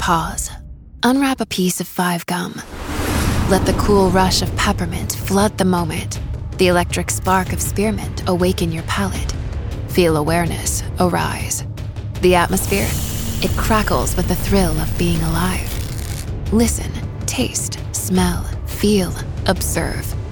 Pause. Unwrap a piece of 5 gum. Let the cool rush of peppermint flood the moment. The electric spark of spearmint awaken your palate. Feel awareness arise. The atmosphere? It crackles with the thrill of being alive. Listen, taste, smell, feel, observe.